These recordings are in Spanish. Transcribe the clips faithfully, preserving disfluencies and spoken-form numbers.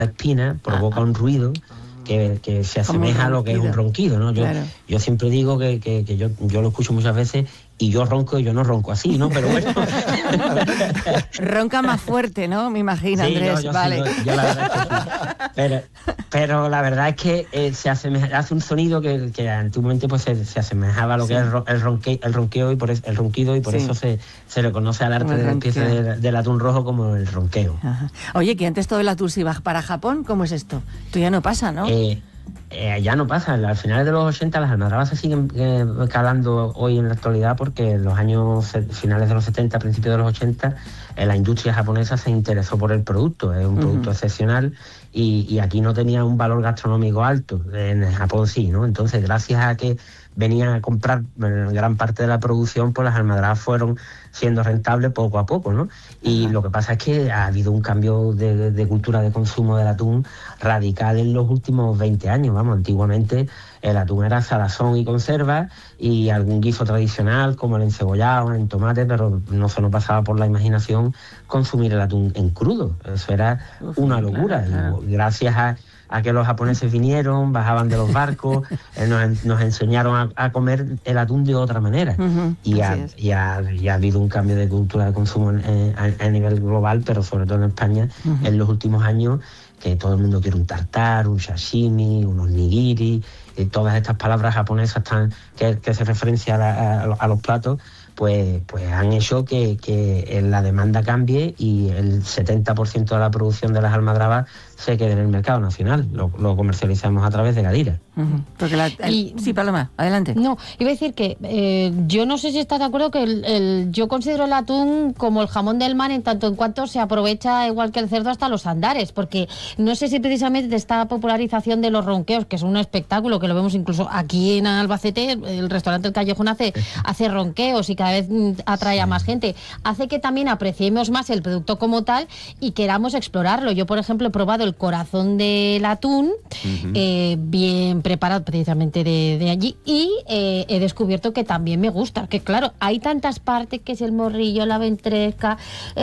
espina provoca ah, un ruido que, que se asemeja a lo que es un ronquido, ¿no? Yo, claro. yo siempre digo que, que, que yo, yo lo escucho muchas veces y yo ronco y yo no ronco así, ¿no? Pero bueno. Ronca más fuerte, ¿no? Me imagino, sí, Andrés, yo, yo vale. Sí, yo, yo la verdad es que sí. Pero, pero la verdad es que eh, se asemeja, hace un sonido que, que antiguamente pues se, se asemejaba a lo sí. que es el, el, ronque, el ronqueo y por eso, el ronquido y por sí. eso se, se le conoce al arte de pieza de, del atún rojo como el ronqueo. Ajá. Oye, que antes todo el atún se iba para Japón, ¿cómo es esto? Esto ya no pasa, ¿no? Eh, Eh, ya no pasa, al final de los ochenta las almadrabas se siguen eh, calando hoy en la actualidad porque en los años finales de los setenta, principios de los ochenta, eh, la industria japonesa se interesó por el producto, es un uh-huh. producto excepcional y, y aquí no tenía un valor gastronómico alto, en Japón sí, ¿no? Entonces gracias a que venían a comprar gran parte de la producción, pues las almadrabas fueron siendo rentables poco a poco, ¿no? Y uh-huh. lo que pasa es que ha habido un cambio de, de cultura de consumo del atún radical en los últimos veinte años, vamos, antiguamente el atún era salazón y conserva y algún guiso tradicional como el encebollado, en tomate, pero no se nos pasaba por la imaginación consumir el atún en crudo, eso era Uf, una locura, claro, claro. Y gracias a a que los japoneses vinieron, bajaban de los barcos, eh, nos, nos enseñaron a, a comer el atún de otra manera. Uh-huh, y, ha, y, ha, y ha habido un cambio de cultura de consumo en, en, a, a nivel global, pero sobre todo en España, uh-huh. en los últimos años, que todo el mundo quiere un tartar, un sashimi, unos nigiri, y todas estas palabras japonesas tan, que, que se referencian a, a, a los platos, pues, pues han hecho que, que la demanda cambie y el setenta por ciento de la producción de las almadrabas se quede en el mercado nacional. Lo, lo comercializamos a través de Gadira. Uh-huh. Porque la, el, y, sí, Paloma, adelante. No, iba a decir que eh, yo no sé si estás de acuerdo que el, el, yo considero el atún como el jamón del mar en tanto en cuanto se aprovecha igual que el cerdo hasta los andares, porque no sé si precisamente esta popularización de los ronqueos, que es un espectáculo que lo vemos incluso aquí en Albacete, el restaurante El Callejón hace, hace ronqueos y cada vez atrae a más gente, hace que también apreciemos más el producto como tal y queramos explorarlo. Yo, por ejemplo, he probado el corazón del atún, uh-huh. eh, bien preparado precisamente de, de allí, y eh, he descubierto que también me gusta, que claro, hay tantas partes, que es el morrillo, la ventresca,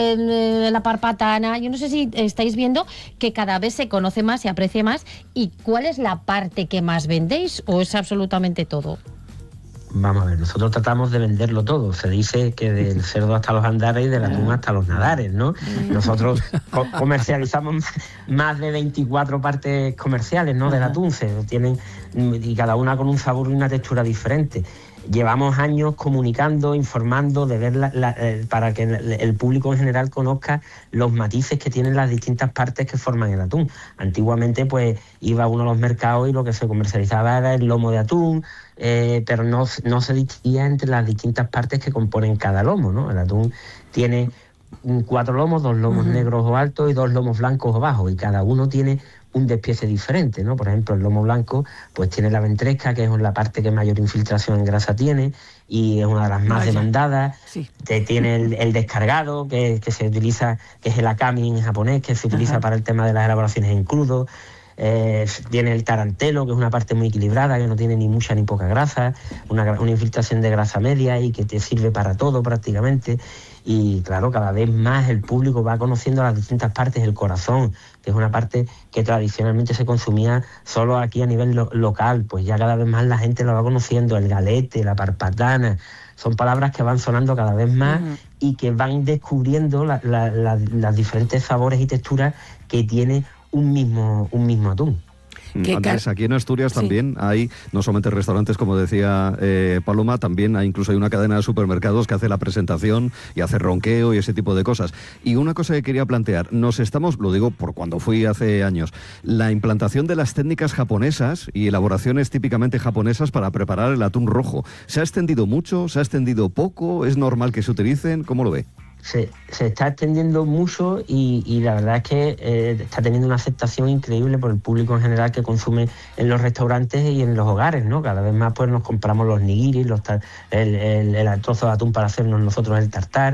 el, la parpatana, yo no sé si estáis viendo que cada vez se conoce más, se aprecia más, y ¿cuál es la parte que más vendéis o es absolutamente todo? Vamos a ver, nosotros tratamos de venderlo todo. Se dice que del cerdo hasta los andares y del atún hasta los nadares, ¿no? Nosotros co- comercializamos más de veinticuatro partes comerciales, ¿no? Del atún, se tienen, y cada una con un sabor y una textura diferente. Llevamos años comunicando, informando, de ver la, la, eh, para que el, el público en general conozca los matices que tienen las distintas partes que forman el atún. Antiguamente, pues, iba uno a los mercados y lo que se comercializaba era el lomo de atún, eh, pero no, no se distinguía entre las distintas partes que componen cada lomo, ¿no? El atún tiene cuatro lomos, dos lomos uh-huh. negros o altos y dos lomos blancos o bajos, y cada uno tiene un despiece diferente, ¿no? Por ejemplo, el lomo blanco pues tiene la ventresca, que es la parte que mayor infiltración en grasa tiene y es una de las más Vaya. demandadas. Sí. Tiene el, el descargado, que, que se utiliza, que es el akami en japonés, que se utiliza Ajá. para el tema de las elaboraciones en crudo. Eh, tiene el tarantelo, que es una parte muy equilibrada, que no tiene ni mucha ni poca grasa, una, una infiltración de grasa media y que te sirve para todo prácticamente. Y claro, cada vez más el público va conociendo las distintas partes, el corazón, que es una parte que tradicionalmente se consumía solo aquí a nivel lo- local, pues ya cada vez más la gente lo va conociendo, el galete, la parpatana, son palabras que van sonando cada vez más uh-huh. y que van descubriendo la, la, la, las diferentes sabores y texturas que tiene un mismo, un mismo atún. Andrés, aquí en Asturias sí. también hay no solamente restaurantes, como decía eh, Paloma, también hay incluso hay una cadena de supermercados que hace la presentación y hace ronqueo y ese tipo de cosas. Y una cosa que quería plantear, nos estamos, lo digo por cuando fui hace años, la implantación de las técnicas japonesas y elaboraciones típicamente japonesas para preparar el atún rojo, ¿se ha extendido mucho? ¿Se ha extendido poco? ¿Es normal que se utilicen? ¿Cómo lo ve? Se, se está extendiendo mucho y, y la verdad es que eh, está teniendo una aceptación increíble por el público en general que consume en los restaurantes y en los hogares, ¿no? Cada vez más pues nos compramos los nigiris, los tar, el, el, el trozo de atún para hacernos nosotros el tartar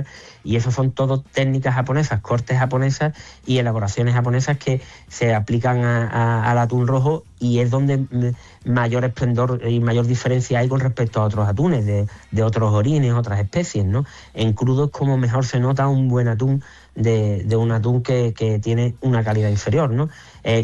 Y eso son todo técnicas japonesas, cortes japonesas y elaboraciones japonesas que se aplican a, a, al atún rojo, y es donde mayor esplendor y mayor diferencia hay con respecto a otros atunes de, de otros orines, otras especies, ¿no? En crudo es como mejor se nota un buen atún de, de un atún que, que tiene una calidad inferior, ¿no? Eh,